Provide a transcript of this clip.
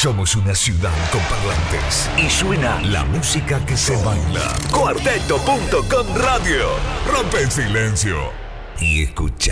Somos una ciudad con parlantes y suena la música que se baila. Cuarteto.com Radio. Rompe el silencio y escucha.